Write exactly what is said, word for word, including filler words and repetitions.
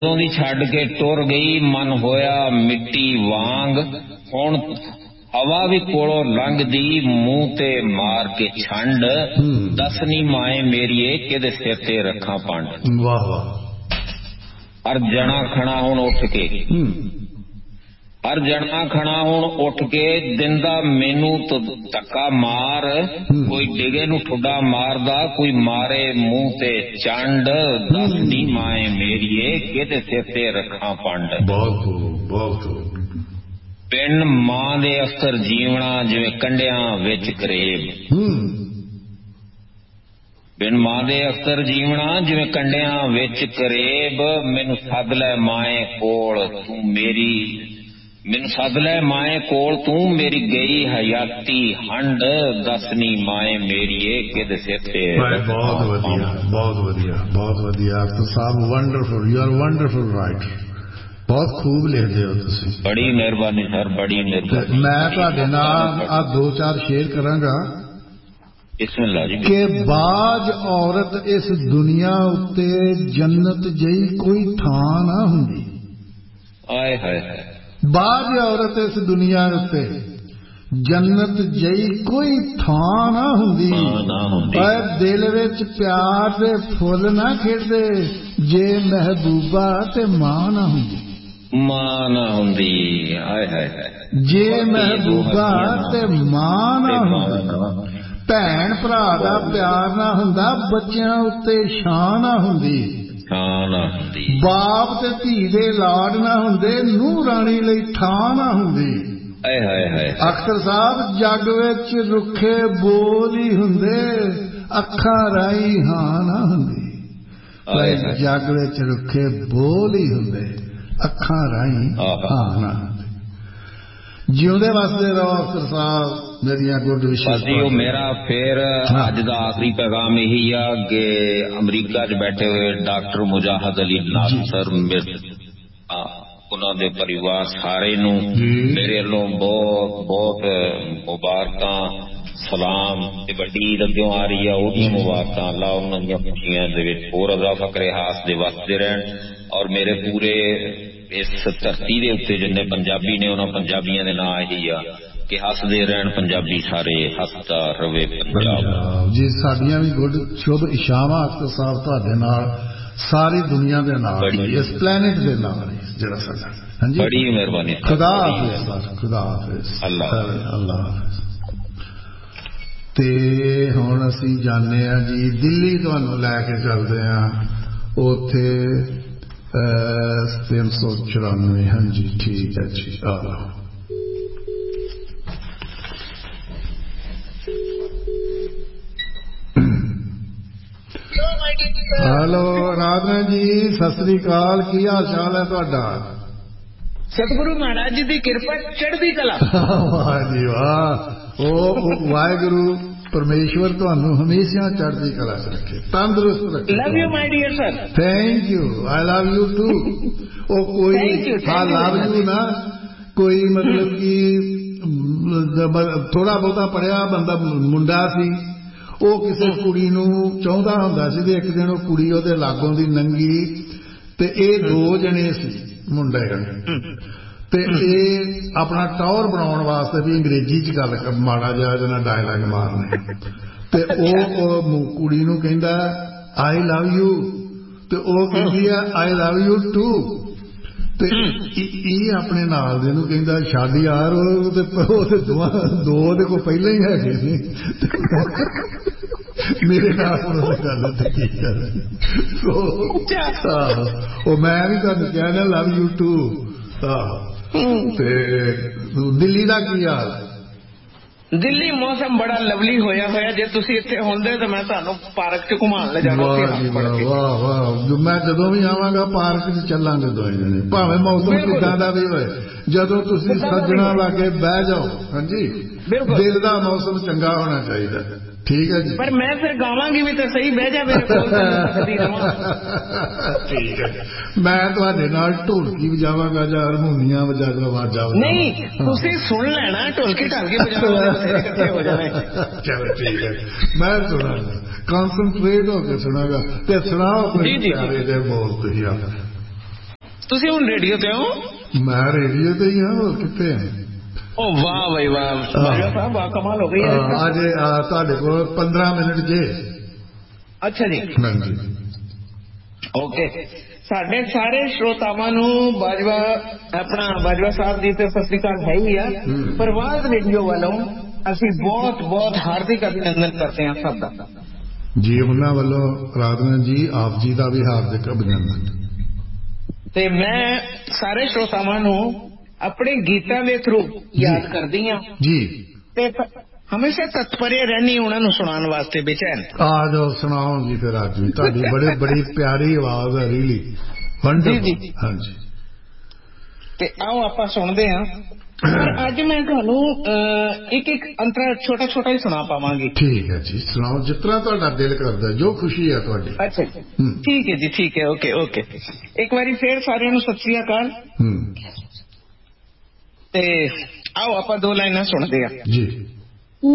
ਦੀ ਛੱਡ ਕੇ ਟੁਰ ਗਈ ਮਨ ਹੋਇਆ ਮਿੱਟੀ ਵਾਂਗ। ਹੁਣ ਹਵਾ ਵੀ ਕੋਲੋਂ ਲੰਘਦੀ ਮੂੰਹ ਤੇ ਮਾਰ ਕੇ ਛੰਡ। ਦੱਸ ਨੀ ਮਾਏ ਮੇਰੀਏ ਕਿਹਦੇ ਸਿਰ ਤੇ ਰੱਖਾਂ ਪੰਡ। ਵਾਹ ਵਾਹ। ਹਰ ਜਣਾ ਖਣਾ ਹੁਣ ਉੱਠ ਕੇ ਹਰ ਜਣਾ ਖਣਾ ਹੁਣ ਉੱਠ ਕੇ ਦਿੰਦਾ ਮੈਨੂੰ ਧੱਕਾ ਮਾਰ। ਕੋਈ ਡਿਗੇ ਨੂੰ ਠੁੱਡਾ ਮਾਰਦਾ ਕੋਈ ਮਾਰੇ ਮੂੰਹ ਤੇ ਚੰਡ। ਦੱਸ ਨੀ ਮਾਏ ਮੇਰੀਏ ਕਿਹਦੇ ਸਿਰ ਤੇ ਰੱਖਾਂ ਪੰਡ। ਬਹੁਤ ਬਹੁਤ ਪਿੰਡ ਮਾਂ ਦੇ ਅਫਸਰ ਜੀਵਣਾ ਜਿਵੇਂ ਕੰਡਿਆਂ ਵਿੱਚ ਕਰੇਬ। ਪਿੰਡ ਮਾਂ ਦੇ ਅਫਸਰ ਜੀਵਣਾ ਜਿਵੇਂ ਕੰਡਿਆਂ ਵਿੱਚ ਕਰੇਬ। ਮੈਨੂੰ ਸੱਦ ਲੈ ਮਾਏ ਕੋਲ ਤੂੰ ਮੇਰੀ ਮੈਨੂੰ ਸੱਦ ਲੈ ਮਾਏ ਕੋਲ ਤੂੰ ਮੇਰੀ ਗਈ ਹਯਾਤੀ ਹੰਡ। ਦੱਸ ਨੀ ਮਾਏ ਮੇਰੀਏ ਕਿਹਦੇ ਸਿਰ ਤੇ। ਬਹੁਤ ਵਧੀਆ ਬਹੁਤ ਵਧੀਆ ਬਹੁਤ ਵਧੀਆ ਅਖਤਰ ਸਾਹਿਬ। Wonderful you are wonderful writer. ਬਹੁਤ ਖੂਬ ਲਿਖਦੇ ਹੋ ਤੁਸੀਂ। ਬੜੀ ਮਿਹਰਬਾਨੀ ਸਰ ਬੜੀ ਮਿਹਰਬਾਨੀ। ਮੈਂ ਤੁਹਾਡੇ ਨਾਲ ਆ ਦੋ ਚਾਰ ਸ਼ੇਅਰ ਕਰਾਂਗਾ ਕਿ ਬਾਜ ਔਰਤ ਇਸ ਦੁਨੀਆ ਉੱਤੇ ਜੰਨਤ ਜਿਹੀ ਕੋਈ ਥਾਂ ਨਾ ਹੁੰਦੀ। ਆਏ ਹਾਏ ਹਾਏ। ਬਾਜ ਔਰਤ ਇਸ ਦੁਨੀਆ ਉੱਤੇ ਜੰਨਤ ਜਿਹੀ ਕੋਈ ਥਾਂ ਨਾ ਹੁੰਦੀ। ਪਰ ਦਿਲ ਵਿੱਚ ਪਿਆਰ ਦੇ ਫੁੱਲ ਨਾ ਖਿੜਦੇ ਜੇ ਮਹਿਬੂਬਾ ਤੇ ਮਾਂ ਨਾ ਹੁੰਦੀ। ਮਾਂ ਨਾ ਹੁੰਦੀ ਆਏ ਹਾਏ ਹਾਏ। ਜੇ ਮਹਿਬੂਬਾ ਤੇ ਮਾਂ ਨਾ ਹੁੰਦੀ। ਭੈਣ ਭਰਾ ਦਾ ਪਿਆਰ ਨਾ ਹੁੰਦਾ ਬੱਚਿਆਂ ਉੱਤੇ ਛਾਂ ਨਾ ਹੁੰਦੀ। ਛਾਂ ਨਾ ਹੁੰਦੀ। ਬਾਪ ਤੇ ਧੀ ਦੇ ਲਾਡ ਨਾ ਹੁੰਦੇ ਨੂੰਹ ਰਾਣੀ ਲਈ ਥਾਂ ਨਾ ਹੁੰਦੀ। ਆਏ ਹਾਏ ਹਾਏ। ਅਖਤਰ ਸਾਹਿਬ ਜੱਗ ਵਿੱਚ ਰੁੱਖੇ ਬੋਲ ਹੀ ਹੁੰਦੇ ਅੱਖਾਂ ਰਾਹੀਂ ਹਾਂ ਨਾ ਹੁੰਦੀ। ਜੱਗ ਵਿੱਚ ਰੁੱਖੇ ਬੋਲ ਹੀ ਹੁੰਦੇ ਅੱਖਾਂ ਰਾਹੀਂ ਹਾਂ ਨਾ ਹੁੰਦੀ। ਜਿਉਂਦੇ ਵਸਦੇ ਰਹੋ ਅਖਤਰ ਸਾਹਿਬ। ਮੇਰੀਆਂ ਗੁੱਡ ਵਿਸ਼ੇਸ। ਉਹ ਮੇਰਾ ਫਿਰ ਅੱਜ ਦਾ ਆਖਰੀ ਪੈਗਾਮ ਇਹੀ ਆ ਕਿ ਅਮਰੀਕਾ 'ਚ ਬੈਠੇ ਹੋਏ ਡਾਕਟਰ ਮੁਜਾਹਦ ਅਲੀ ਨਾਸਰ ਉਹਨਾਂ ਦੇ ਪਰਿਵਾਰ ਸਾਰੇ ਨੂੰ ਮੇਰੇ ਵੱਲੋਂ ਬਹੁਤ ਬਹੁਤ ਮੁਬਾਰਕਾਂ ਸਲਾਮ। ਤੇ ਵੱਡੀ ਈਦ ਅੱਗੋਂ ਆ ਰਹੀ ਆ ਉਹਦੀਆਂ ਮੁਬਾਰਕਾਂ। ਅੱਲਾ ਉਹਨਾਂ ਦੀਆਂ ਖੁਸ਼ੀਆਂ ਦੇ ਵਿੱਚ ਹੋਰ ਇਜ਼ਾਫਾ ਕਰੇ ਹਾਸ ਦੇ ਵਸਦੇ ਰਹਿਣ। ਔਰ ਮੇਰੇ ਪੂਰੇ ਇਸ ਧਰਤੀ ਦੇ ਉੱਤੇ ਜਿੰਨੇ ਪੰਜਾਬੀ ਨੇ ਉਹਨਾਂ ਪੰਜਾਬੀਆਂ ਦੇ ਨਾਂ ਇਹੀ ਆ ਕਿ ਹੱਸਦੇ ਰਹਿਣ ਪੰਜਾਬੀ ਸਾਰੇ ਹੱਸਦਾ ਰਵੇ ਪੰਜਾਬ। ਜੀ ਸਾਡੀਆਂ ਵੀ ਗੁੱਡ ਸ਼ੁਭ ਇਸ਼ਾਵਾਂ ਅਖਤਰ ਸਾਹਿਬ ਤੁਹਾਡੇ ਨਾਲ ਸਾਰੀ ਦੁਨੀਆ ਦੇ ਨਾਲ ਇਸ ਪਲੈਨਟ ਦੇ ਨਾਲ ਜਿਹੜਾ ਸਾਡਾ। ਹਾਂਜੀ ਬੜੀ ਮਿਹਰਬਾਨੀ। ਖੁਦਾ ਹਾਫਿਜ਼ ਖੁਦਾ ਹਾਫਿਜ਼ ਅੱਲਾ ਹਾਫਿਜ਼। ਤੇ ਹੁਣ ਅਸੀਂ ਜਾਂਦੇ ਹਾਂ ਜੀ ਦਿੱਲੀ ਤੁਹਾਨੂੰ ਲੈ ਕੇ ਚੱਲਦੇ ਹਾਂ। ਉੱਥੇ ਤਿੰਨ ਸੌ ਚੁਰਾਨਵੇਂ। ਹਾਂਜੀ ਠੀਕ ਹੈ ਜੀ ਆਹ ਹੈਲੋ ਰਾਧਾ ਜੀ ਸਤਿ ਸ੍ਰੀ ਅਕਾਲ। ਕੀ ਹਾਲ ਚਾਲ ਹੈ ਤੁਹਾਡਾ? ਸਤਿਗੁਰੂ ਮਹਾਰਾਜ ਜੀ ਦੀ ਕਿਰਪਾ ਚੜ੍ਹਦੀ ਕਲਾ। ਵਾਹ ਜੀ ਵਾਹ। ਉਹ ਵਾਹਿਗੁਰੂ ਪਰਮੇਸ਼ਵਰ ਤੁਹਾਨੂੰ ਹਮੇਸ਼ਾ ਚੜ੍ਹਦੀ ਕਲਾ ਚ ਰੱਖੇ ਤੰਦਰੁਸਤ ਰੱਖੇ। Love you my dear sir. Thank you I love you to. ਉਹ ਕੋਈ ਹਾਂ ਲਵ ਯੂ ਨਾ ਕੋਈ ਮਤਲਬ ਕਿ ਥੋੜਾ ਬਹੁਤਾ ਪੜਿਆ ਬੰਦਾ ਮੁੰਡਾ ਸੀ ਉਹ ਕਿਸੇ ਕੁੜੀ ਨੂੰ ਚਾਹੁੰਦਾ ਹੁੰਦਾ ਸੀ ਤੇ ਇੱਕ ਦਿਨ ਉਹ ਕੁੜੀ ਉਹਦੇ ਲਾਗੋਂ ਦੀ ਲੰਘੀ ਤੇ ਇਹ ਦੋ ਜਣੇ ਸੀ ਮੁੰਡੇ ਤੇ ਇਹ ਆਪਣਾ ਟੌਰ ਬਣਾਉਣ ਵਾਸਤੇ ਵੀ ਅੰਗਰੇਜ਼ੀ ਚ ਗੱਲ ਮਾੜਾ ਜਿਹਾ ਇਹਦੇ ਨਾਲ ਡਾਇਲਾਗ ਮਾਰਨੇ ਤੇ ਉਹ ਕੁੜੀ ਨੂੰ ਕਹਿੰਦਾ ਆਈ ਲਵ ਯੂ ਤੇ ਉਹ ਕਹਿੰਦੀ ਆ ਆਈ ਲਵ ਯੂ ਟੂ। ਤੇ ਇਹ ਆਪਣੇ ਨਾਲ ਦੇ ਨੂੰ ਕਹਿੰਦਾ ਛੱਡ ਯਾਰ ਉਹਦੇ ਦੋ ਉਹਦੇ ਕੋਲ ਪਹਿਲਾਂ ਹੀ ਹੈਗੇ ਸੀ ਮੇਰੇ ਨਾਲ ਉਹਨਾਂ ਦੀ ਗੱਲ ਤੇ ਕੀ ਕਰ। ਉਹ ਮੈਂ ਵੀ ਤੁਹਾਨੂੰ ਕਿਹਾ ਨਾ ਲਵ ਯੂ ਟੂ। ਤੇ ਦਿੱਲੀ ਦਾ ਕੀ ਹਾਲ? ਦਿੱਲੀ ਮੌਸਮ ਬੜਾ ਲਵਲੀ ਹੋਇਆ ਹੋਇਆ। ਜੇ ਤੁਸੀਂ ਇੱਥੇ ਹੁੰਦੇ ਤਾਂ ਮੈਂ ਤੁਹਾਨੂੰ ਪਾਰਕ ਚ ਘੁਮਾਉਣ ਲੈ ਜਾਣਾ। ਵਾਹ ਵਾਹ। ਮੈਂ ਜਦੋਂ ਵੀ ਆਵਾਂਗਾ ਪਾਰਕ ਚ ਚੱਲਾਂਗੇ ਦੋਵੇਂ ਜਣੇ ਭਾਵੇਂ ਮੌਸਮ ਕਿੱਦਾਂ ਦਾ ਵੀ ਹੋਏ। ਜਦੋਂ ਤੁਸੀਂ ਸੱਜਣਾ ਲਾਗੇ ਬਹਿ ਜਾਓ। ਹਾਂਜੀ ਦਿਲ ਦਾ ਮੌਸਮ ਚੰਗਾ ਹੋਣਾ ਚਾਹੀਦਾ। ਠੀਕ ਹੈ ਜੀ। ਪਰ ਮੈਂ ਫਿਰ ਗਾਵਾਂਗੀ ਵੀ ਤਾਂ ਸਹੀ ਬਹਿ ਜਾ ਮੇਰੇ ਕੋਲ ਸਕਦੀ ਰਵਾਂ। ਠੀਕ ਹੈ ਮੈਂ ਤੁਹਾਡੇ ਨਾਲ ਢੋਲਕੀ ਵਜਾਵਾਂਗਾ ਜਾਂ ਹਾਰਮੋਨੀਆ ਵਜਾ ਕੇ ਆਵਾਜ਼ਾਂ। ਨਹੀਂ ਤੁਸੀਂ ਸੁਣ ਲੈਣਾ ਢੋਲਕੀ ਢਾਲਕੀ ਵਜਾਵਾਂਗੇ ਇਕੱਠੇ ਹੋ ਜਾਣੇ। ਚਲੋ ਠੀਕ ਹੈ ਮੈਂ ਸੁਣਾਂਗਾ ਕਨਸਨਟਰੇਟ ਹੋ ਕੇ ਸੁਣਾਂਗਾ ਤੇ ਸੁਣਾਓ ਕੋਈ ਪਿਆਰੇ ਦੇ ਬੋਲ ਤੁਸੀਂ। ਤੁਸੀਂ ਹੁਣ ਰੇਡੀਓ ਤੇ ਹੋ? ਮੈਂ ਰੇਡੀਓ ਤੇ ਹੀ ਹਾਂ, ਹੋਰ ਕਿੱਥੇ ਹਾਂ। ਓ ਵਾਹ ਬਈ ਵਾਹ ਬਾਜਵਾ ਸਾਹਿਬ, ਵਾਹ ਕਮਾਲ ਹੋ ਗਈ ਅੱਜ ਤੁਹਾਡੇ ਕੋਲ ਪੰਦਰਾਂ ਮਿੰਟ ਜੇ। ਅੱਛਾ ਜੀ, ਹਾਂਜੀ ਓਕੇ। ਸਾਡੇ ਸਾਰੇ ਸ਼ਰੋਤਾਵਾਂ ਨੂੰ ਬਾਜਵਾ ਆਪਣਾ ਬਾਜਵਾ ਸਾਹਿਬ ਦੀ ਤੇ ਸਤਿ ਸ੍ਰੀ ਅਕਾਲ ਹੈ ਹੀ ਆ। ਪ੍ਰਵਾਜ਼ ਰੇਡੀਓ ਵੱਲੋਂ ਅਸੀਂ ਬਹੁਤ ਬਹੁਤ ਹਾਰਦਿਕ ਅਭਿਨੰਦਨ ਕਰਦੇ ਹਾਂ ਸਭ ਦਾ ਜੀ। ਉਹਨਾਂ ਵੱਲੋਂ ਰਾਧਨਾ ਜੀ ਆਪ ਜੀ ਦਾ ਵੀ ਹਾਰਦਿਕ ਅਭਿਨੰਦਨ। ਤੇ ਮੈਂ ਸਾਰੇ ਸ਼ਰੋਤਾਵਾਂ ਨੂੰ ਆਪਣੇ ਗੀਤਾਂ ਦੇ ਥਰੂ ਯਾਦ ਕਰਦੀ ਹਾਂ ਜੀ, ਤੇ ਹਮੇਸ਼ਾ ਤਤਪਰੇ ਰਹਿਣੀ ਉਹਨਾਂ ਨੂੰ ਸੁਣਾਉਣ ਵਾਸਤੇ ਬੇਚੈਨ। ਆ ਜਾਓ ਸੁਣਾਓ ਜੀ ਫਿਰ। ਅੱਜ ਵੀ ਤੁਹਾਡੀ ਬੜੀ ਬੜੀ ਪਿਆਰੀ ਆਵਾਜ਼ ਹੈ, ਰੀਲੀ ਵੰਡਰਫੁਲ। ਹਾਂਜੀ, ਤੇ ਆਓ ਆਪਾਂ ਸੁਣਦੇ ਹਾਂ। ਪਰ ਅੱਜ ਮੈਂ ਤੁਹਾਨੂੰ ਇੱਕ ਇੱਕ ਅੰਤਰਾ ਛੋਟਾ ਛੋਟਾ ਹੀ ਸੁਣਾ ਪਾਵਾਂਗੀ। ਠੀਕ ਹੈ ਜੀ, ਸੁਣਾਓ ਜਿਸ ਤਰ੍ਹਾਂ ਤੁਹਾਡਾ ਦਿਲ ਕਰਦਾ, ਜੋ ਖੁਸ਼ੀ ਹੈ ਤੁਹਾਡੀ। ਅੱਛਾ ਠੀਕ ਹੈ ਜੀ, ਠੀਕ ਹੈ, ਓਕੇ ਓਕੇ। ਇੱਕ ਵਾਰੀ ਫੇਰ ਸਾਰਿਆਂ ਨੂੰ ਸਤਿ ਸ੍ਰੀ ਅਕਾਲ। ਹੂੰ, ਤੇ ਆਓ ਆਪਾਂ ਦੋ ਲਾਈਨਾਂ ਸੁਣਦੇ ਹਾਂ ਜੀ।